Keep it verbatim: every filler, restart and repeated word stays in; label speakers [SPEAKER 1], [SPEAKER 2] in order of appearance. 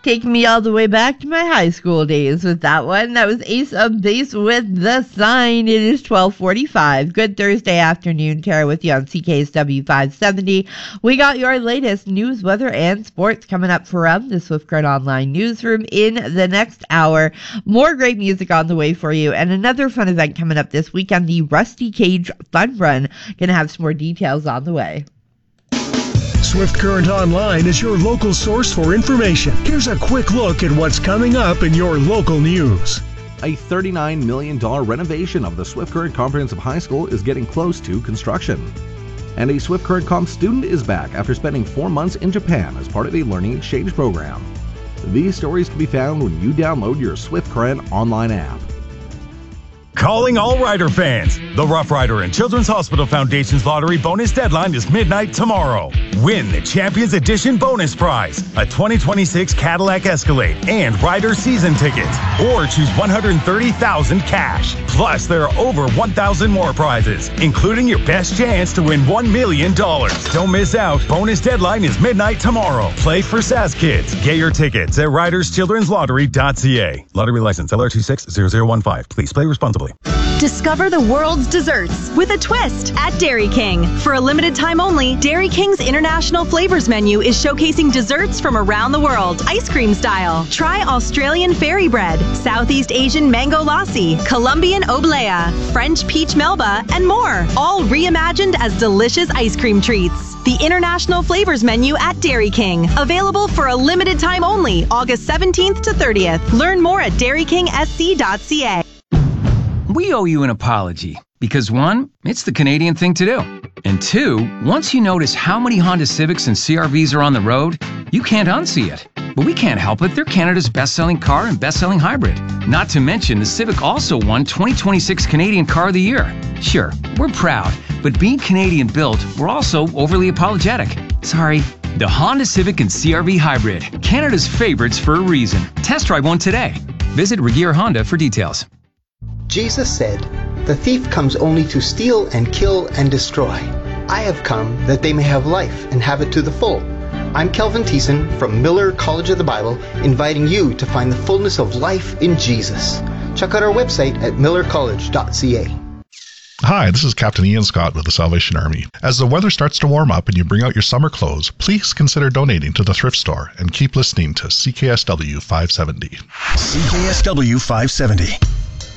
[SPEAKER 1] Taking me all the way back to my high school days with that one. That was Ace of Base with The Sign. It is twelve forty-five. Good Thursday afternoon. Tara with you on C K S W five seventy. We got your latest news, weather, and sports coming up from the Swift Current Online newsroom in the next hour. More great music on the way for you, and another fun event coming up this weekend, the Rusty Cage Fun Run. Gonna have some more details on the way.
[SPEAKER 2] Swift Current Online is your local source for information. Here's a quick look at what's coming up in your local news.
[SPEAKER 3] A thirty-nine million dollars renovation of the Swift Current Comprehensive High School is getting close to construction. And a Swift Current Comp student is back after spending four months in Japan as part of a learning exchange program. These stories can be found when you download your Swift Current Online app.
[SPEAKER 4] Calling all Rider fans. The Rough Rider and Children's Hospital Foundation's lottery bonus deadline is midnight tomorrow. Win the Champions Edition bonus prize, a twenty twenty-six Cadillac Escalade and Rider season tickets, or choose one hundred thirty thousand dollars cash. Plus, there are over one thousand more prizes, including your best chance to win one million dollars. Don't miss out. Bonus deadline is midnight tomorrow. Play for S A S Kids. Get your tickets at riders children's lottery dot c a. Lottery license L R two six zero zero one five. Please play responsibly.
[SPEAKER 5] Discover the world's desserts with a twist at Dairy King. For a limited time only, Dairy King's International Flavors menu is showcasing desserts from around the world, ice cream style. Try Australian fairy bread, Southeast Asian mango lassi, Colombian oblea, French peach melba, and more, all reimagined as delicious ice cream treats. The International Flavors menu at Dairy King. Available for a limited time only, August seventeenth to thirtieth. Learn more at dairy king s c dot c a.
[SPEAKER 6] We owe you an apology because one, it's the Canadian thing to do. And two, once you notice how many Honda Civics and C R Vs are on the road, you can't unsee it. But we can't help it. They're Canada's best-selling car and best-selling hybrid. Not to mention, the Civic also won twenty twenty-six Canadian Car of the Year. Sure, we're proud, but being Canadian-built, we're also overly apologetic. Sorry. The Honda Civic and C R V Hybrid, Canada's favorites for a reason. Test drive one today. Visit Regier Honda for details.
[SPEAKER 7] Jesus said, "The thief comes only to steal and kill and destroy. I have come that they may have life and have it to the full." I'm Kelvin Thiessen from Miller College of the Bible, inviting you to find the fullness of life in Jesus. Check out our website at miller college dot c a.
[SPEAKER 8] Hi, this is Captain Ian Scott with the Salvation Army. As the weather starts to warm up and you bring out your summer clothes, please consider donating to the thrift store and keep listening to C K S W five seventy.
[SPEAKER 2] C K S W five seventy.